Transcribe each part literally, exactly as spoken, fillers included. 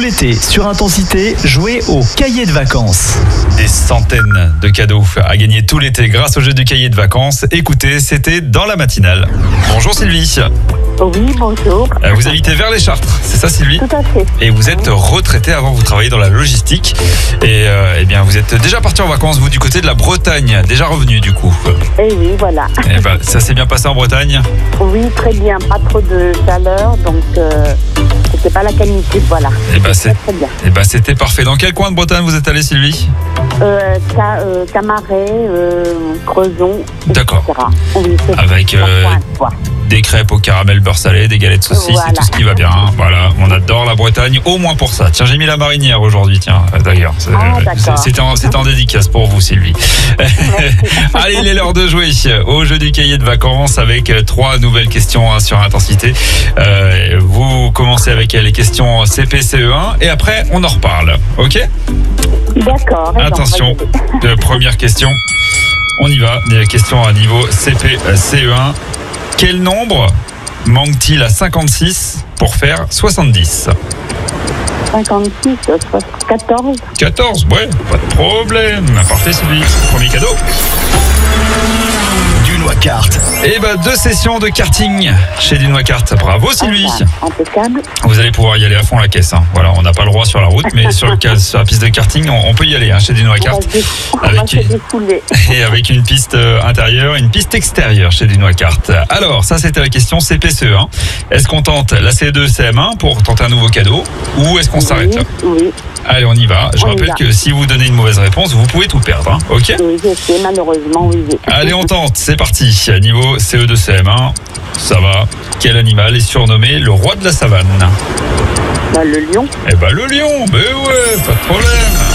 l'été, sur Intensité, jouez au cahier de vacances. Des centaines de cadeaux à gagner tout l'été grâce au jeu du cahier de vacances. Écoutez, c'était dans la matinale. Bonjour Sylvie. Oui, bonjour. Vous habitez vers les Chartres, c'est ça Sylvie ? Tout à fait. Et vous êtes retraitée, avant vous travailliez dans la logistique. Et euh, eh bien vous êtes déjà parti en vacances, vous, du côté de la Bretagne, déjà revenu du coup. Eh oui, voilà. Et ben, ça s'est bien passé en Bretagne ? Oui, très bien. Pas trop de chaleur, donc euh, c'était pas la canicule, voilà. Et ben, C'était c'est, très, très bien. et ben, c'était parfait. Dans quel coin de Bretagne vous êtes allé Sylvie ? Euh, Ca- euh, Camaret, euh, Crezon, D'accord. et cetera. Oui, c'est Avec ça, euh, point, quoi. des crêpes au caramel beurre salé, des galettes saucisses, Voilà. et tout ce qui va bien. Voilà, on adore la Bretagne, au moins pour ça. Tiens, j'ai mis la marinière aujourd'hui, tiens, d'ailleurs. C'est- Ah, d'accord. c'est- C'était en, c'était en dédicace pour vous, Sylvie. Allez, il est l'heure de jouer au jeu du cahier de vacances avec euh, trois nouvelles questions hein, sur Intensité. Euh, vous commencez avec les questions C P C E un et après, on en reparle. Ok ? D'accord. eh ben, Attention, on va y aller. de première question. On y va. Des questions à niveau C P C E un. Quel nombre manque-t-il à cinquante-six pour faire soixante-dix ? cinquante-six, quatorze. quatorze, ouais, pas de problème. Parfait, Sylvie. Premier cadeau. Dunois Kart. Et bah, deux sessions de karting chez Dunois Kart. Bravo, Sylvie. Ah, impeccable. Vous allez pouvoir y aller à fond la caisse. Hein. Voilà, on n'a pas le droit sur la route, mais sur, le, cas- sur la piste de karting, on, on peut y aller hein, chez Dunois On va Kart. se dé- on va Avec se une- défouler. Et avec une piste euh, intérieure et une piste extérieure chez Dunois Kart. Alors, ça c'était la question C P C E un. Est-ce qu'on tente la C E deux C M un pour tenter un nouveau cadeau ou est-ce qu'on s'arrête là ? Oui, oui, Allez, on y va. Je On y rappelle va. que si vous donnez une mauvaise réponse, vous pouvez tout perdre. Hein. Ok ? oui, je sais, malheureusement, oui. oui. Allez, on tente. C'est parti. Niveau C E deux C M un, ça va. Quel animal est surnommé le roi de la savane ? Bah, le lion. Eh ben le lion. Mais ouais, pas de problème.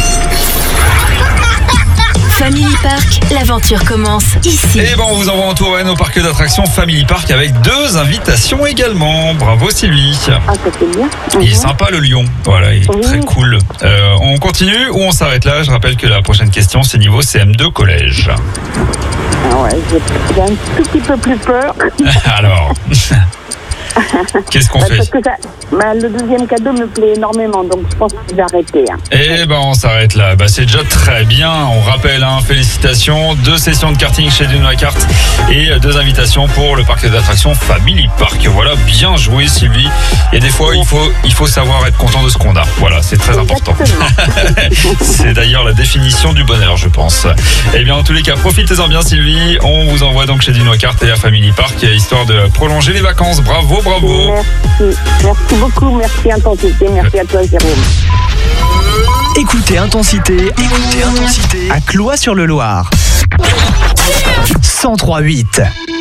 Family Park, l'aventure commence ici. Et ben on vous envoie en Touraine au parc d'attractions Family Park avec deux invitations également. Bravo Sylvie. Ah, c'était bien. Il est Mhm. sympa le lion, voilà, il est Oui. très cool. Euh, on continue ou on s'arrête là ? Je rappelle que la prochaine question c'est niveau C M deux collège. Ah ouais, j'ai j'ai un tout petit peu plus peur. Alors, qu'est-ce qu'on Bah, fait ? parce que ça, bah, le deuxième cadeau me plaît énormément, donc je pense que je vais arrêter. Hein. Eh ben on s'arrête là, bah, c'est déjà très bien. On rappelle, hein, félicitations, deux sessions de karting chez Dunois Kart et deux invitations pour le parc d'attractions Family Park. Voilà, bien joué Sylvie. Et des fois il faut, il faut savoir être content de ce qu'on a. Voilà, c'est très important. Exactement. C'est d'ailleurs la définition du bonheur, je pense. Eh bien, en tous les cas, profitez-en bien, Sylvie. On vous envoie donc chez Dunois Kart et à Family Park, histoire de prolonger les vacances. Bravo, bravo. Merci. Merci beaucoup. Merci Intensité. Merci à toi, Jérôme. Écoutez Intensité, écoutez Intensité à Cloît-sur-le-Loir. cent trois virgule huit.